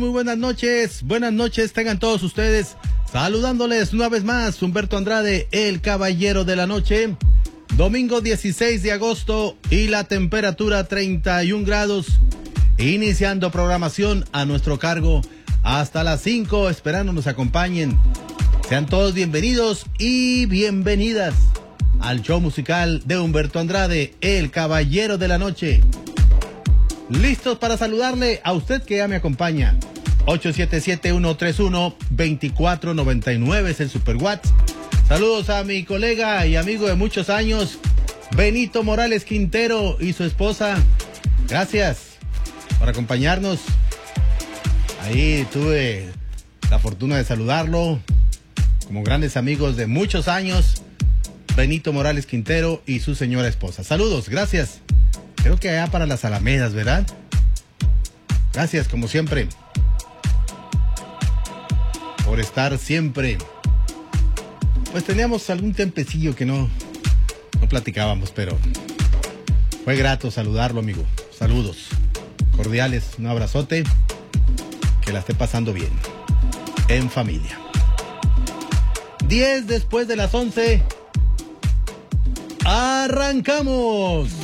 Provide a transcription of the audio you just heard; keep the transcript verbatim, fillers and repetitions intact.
Muy buenas noches, buenas noches tengan todos ustedes. Saludándoles una vez más, Humberto Andrade, el caballero de la noche. Domingo dieciséis de agosto y la temperatura treinta y un grados. Iniciando programación a nuestro cargo hasta las cinco, esperando nos acompañen. Sean todos bienvenidos y bienvenidas al show musical de Humberto Andrade, el caballero de la noche. Listos para saludarle a usted que ya me acompaña. ocho siete siete, uno tres uno, dos cuatro nueve nueve es el Super WhatsApp. Saludos a mi colega y amigo de muchos años, Benito Morales Quintero y su esposa. Gracias por acompañarnos. Ahí tuve la fortuna de saludarlo como grandes amigos de muchos años, Benito Morales Quintero y su señora esposa. Saludos, gracias. Creo que allá para las Alamedas, ¿verdad? Gracias, como siempre, por estar siempre. Pues teníamos algún tiempecillo que no, no platicábamos, pero fue grato saludarlo, amigo. Saludos cordiales, un abrazote, que la esté pasando bien, en familia. diez después de las once, arrancamos.